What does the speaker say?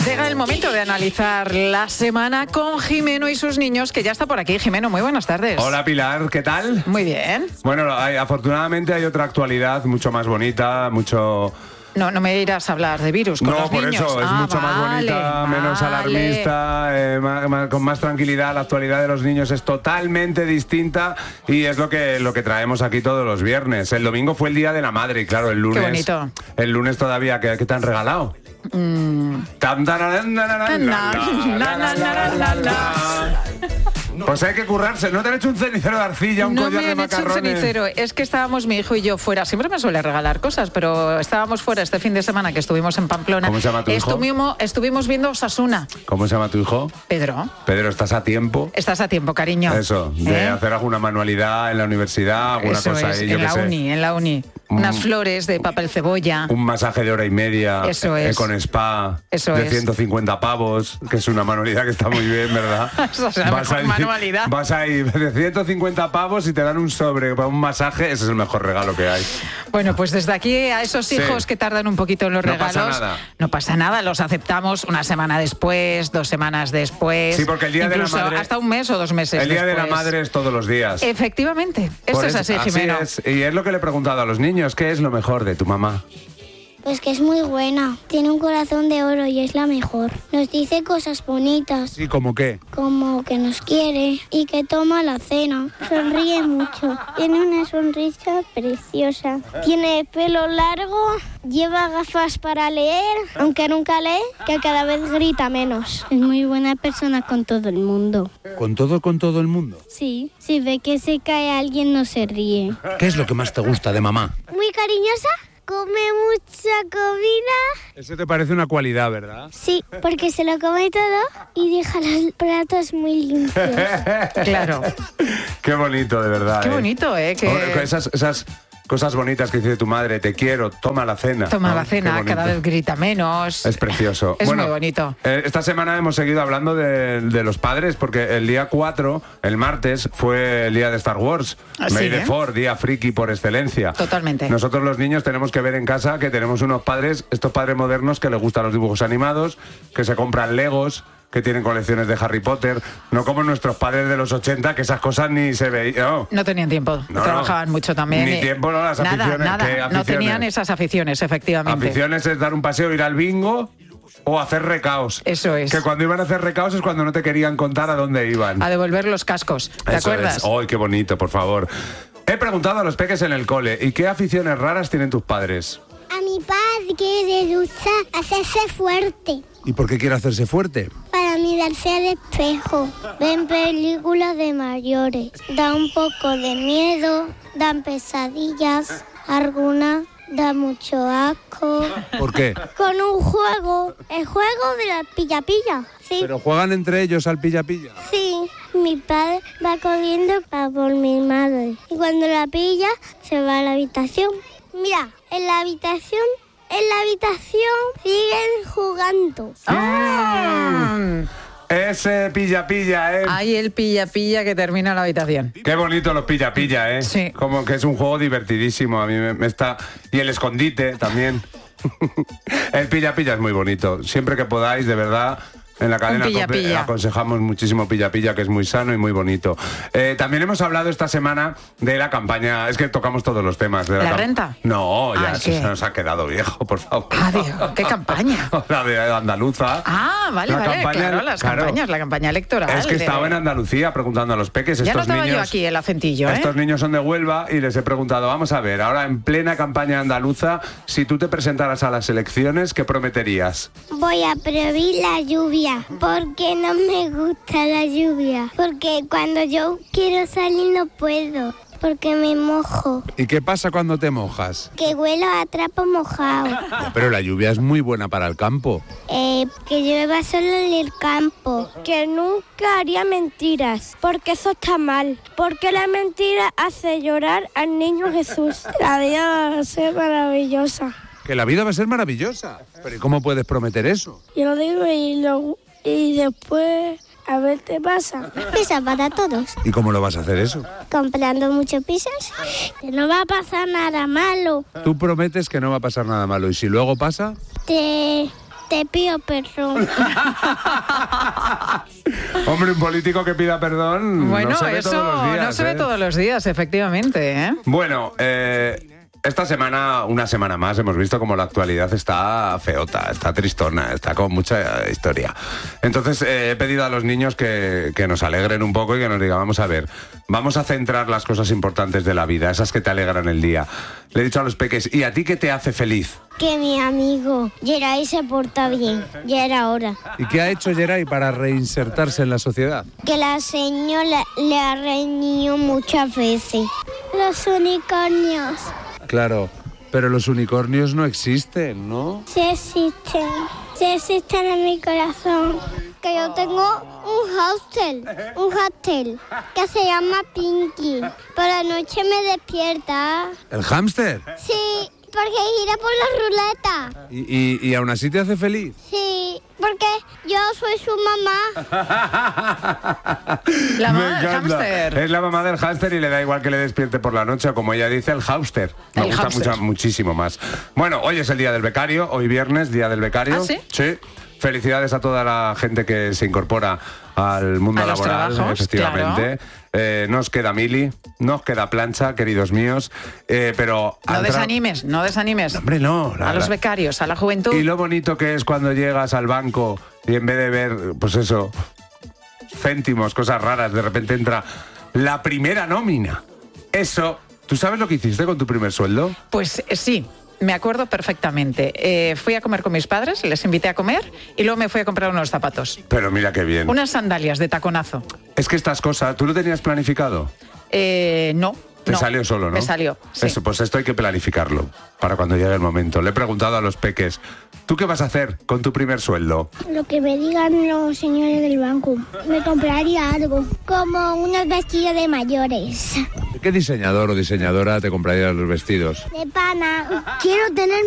Llega el momento de analizar la semana con Jimeno y sus niños, que ya está por aquí. Jimeno, muy buenas tardes. Hola Pilar, ¿qué tal? Muy bien. Bueno, afortunadamente hay otra actualidad mucho más bonita, mucho... No me irás a hablar de virus con los niños. No, por eso, es mucho más bonita, menos alarmista, con más tranquilidad. La actualidad de los niños es totalmente distinta y es lo que traemos aquí todos los viernes. El domingo fue el Día de la Madre y claro, el lunes... Qué bonito. El lunes todavía, ¿qué te han regalado? Pues hay que currarse. ¿No te han hecho un cenicero de arcilla, un collar de macarrones? No me han hecho un cenicero. Es que estábamos mi hijo y yo fuera. Siempre me suele regalar cosas, pero estábamos fuera este fin de semana que estuvimos en Pamplona. ¿Cómo se llama tu hijo? Estuvimos viendo Osasuna. ¿Cómo se llama tu hijo? Pedro. Pedro, ¿estás a tiempo? Estás a tiempo, cariño. Eso, de hacer alguna manualidad en la universidad, alguna Eso cosa es, ahí. en la uni. Unas flores de papel cebolla. Un masaje de 1:30. Eso es. Con spa. Eso de es. 150 pavos, que es una manualidad que está muy bien, ¿verdad? Eso es la mejor manualidad. Vas ahí de 150 pavos y te dan un sobre para un masaje. Ese es el mejor regalo que hay. Bueno, pues desde aquí a esos hijos que tardan un poquito en los regalos. No pasa nada. No pasa nada, los aceptamos una semana después, 2 semanas después. Sí, porque el Día de la Madre... hasta 1 mes o 2 meses después. El Día de la Madre es todos los días. Efectivamente, esto es así, Jimeno. Así es. Y es lo que le he preguntado a los niños. ¿Qué es lo mejor de tu mamá? Pues que es muy buena. Tiene un corazón de oro y es la mejor. Nos dice cosas bonitas. Sí, ¿cómo qué? Como que nos quiere y que toma la cena. Sonríe mucho. Tiene una sonrisa preciosa. Tiene pelo largo, lleva gafas para leer, aunque nunca lee, que cada vez grita menos. Es muy buena persona con todo el mundo. ¿Con todo el mundo? Sí, si ve que se cae alguien no se ríe. ¿Qué es lo que más te gusta de mamá? Muy cariñosa. Come mucha comida. Eso te parece una cualidad, ¿verdad? Sí, porque se lo come todo y deja los platos muy limpios. Claro. Qué bonito, de verdad. Qué bonito, ¿eh? Esas cosas bonitas que dice tu madre, te quiero, toma la cena. Toma la cena, cada vez grita menos. Es precioso. Es muy bonito. Esta semana hemos seguido hablando de los padres, porque el día 4, el martes, fue el día de Star Wars. May the Fourth, día friki por excelencia. Totalmente. Nosotros los niños tenemos que ver en casa que tenemos unos padres, estos padres modernos que les gustan los dibujos animados, que se compran Legos, que tienen colecciones de Harry Potter, no como nuestros padres de los 80, que esas cosas ni se veían. No tenían tiempo, trabajaban mucho también. Ni tiempo, no, las aficiones. Nada, no tenían esas aficiones, efectivamente. Aficiones es dar un paseo, ir al bingo o hacer recaos. Eso es. Que cuando iban a hacer recaos es cuando no te querían contar a dónde iban. A devolver los cascos, ¿te acuerdas? ¡Ay, qué bonito, por favor! He preguntado a los peques en el cole, ¿y qué aficiones raras tienen tus padres? A mi padre le gusta hacerse fuerte. ¿Y por qué quiere hacerse fuerte? Para mirarse al espejo. Ven películas de mayores. Da un poco de miedo, dan pesadillas, algunas da mucho asco. ¿Por qué? Con un juego, el juego de la pilla-pilla. Sí. ¿Pero juegan entre ellos al pilla-pilla? Sí, mi padre va corriendo para por mi madre. Y cuando la pilla, se va a la habitación. Mira, en la habitación siguen jugando. Ese pilla-pilla, ¿eh? Hay el pilla-pilla que termina en la habitación. Qué bonito los pilla-pilla, ¿eh? Sí. Como que es un juego divertidísimo. A mí me está... Y el escondite también. El pilla-pilla es muy bonito. Siempre que podáis, de verdad... En la cadena COPE aconsejamos muchísimo pilla-pilla, que es muy sano y muy bonito. También hemos hablado esta semana de la campaña. Es que tocamos todos los temas. De ¿La renta? No, ya se nos ha quedado viejo, por favor. Digo, ¿qué campaña? La de andaluza. Vale, claro, campañas, la campaña electoral. Es que estaba en Andalucía preguntando a los peques. Ya estos no estaba niños, yo aquí el acentillo, ¿eh? Estos niños son de Huelva y les he preguntado, vamos a ver, ahora en plena campaña andaluza, si tú te presentaras a las elecciones, ¿qué prometerías? Voy a prohibir la lluvia, porque no me gusta la lluvia. Porque cuando yo quiero salir no puedo, porque me mojo. ¿Y qué pasa cuando te mojas? Que huelo a trapo mojado. Pero la lluvia es muy buena para el campo. Que llueva solo en el campo. Que nunca haría mentiras, porque eso está mal. Porque la mentira hace llorar al niño Jesús. La vida va a ser maravillosa. Que la vida va a ser maravillosa. ¿Pero ¿y cómo puedes prometer eso? Yo lo digo y después a ver qué pasa. Pizza para todos. ¿Y cómo lo vas a hacer eso? Comprando muchos pizzas. Que no va a pasar nada malo. Tú prometes que no va a pasar nada malo. ¿Y si luego pasa? Te Te pido perdón. Hombre, un político que pida perdón Bueno, no se ve eso todos los días, no se ve todos los días, efectivamente, ¿eh? Bueno, esta semana, una semana más, hemos visto como la actualidad está feota, está tristona, está con mucha historia. Entonces he pedido a los niños que nos alegren un poco y que nos digan, vamos a ver, vamos a centrar las cosas importantes de la vida, esas que te alegran el día. Le he dicho a los peques, ¿y a ti qué te hace feliz? Que mi amigo Geray se porta bien. Ya era hora. ¿Y qué ha hecho Geray para reinsertarse en la sociedad? Que la señora le ha reñido muchas veces. Los unicornios. Claro, pero los unicornios no existen, ¿no? Sí existen. Sí existen en mi corazón. Que yo tengo un hámster que se llama Pinky. Por la noche me despierta. ¿El hámster? Sí, porque gira por la ruleta. ¿Y aún así te hace feliz? Sí, porque yo soy su mamá. La Me mamá del encanta. hámster. Es la mamá del hámster y le da igual que le despierte por la noche o, como ella dice, el hámster. Me El gusta hámster. muchísimo más. Bueno, hoy es el día del becario, hoy viernes, día del becario. ¿Ah, sí? Sí. Felicidades a toda la gente que se incorpora al mundo A los laboral, trabajos, efectivamente. Nos queda mili, nos queda plancha, queridos míos, pero... No desanimes, no desanimes. Hombre, no. A los becarios, a la juventud. Y lo bonito que es cuando llegas al banco y en vez de ver, pues eso, céntimos, cosas raras, de repente entra la primera nómina. Eso, ¿tú sabes lo que hiciste con tu primer sueldo? Pues sí. Me acuerdo perfectamente. Fui a comer con mis padres, les invité a comer y luego me fui a comprar unos zapatos. Pero mira qué bien. Unas sandalias de taconazo. Es que estas cosas, ¿tú lo tenías planificado? No. Te no. salió solo, ¿no? Me salió, sí. Eso, pues esto hay que planificarlo para cuando llegue el momento. Le he preguntado a los peques, ¿tú qué vas a hacer con tu primer sueldo? Lo que me digan los señores del banco. Me compraría algo, como unos vestidos de mayores. ¿Qué diseñador o diseñadora te compraría los vestidos? De pana. Quiero tener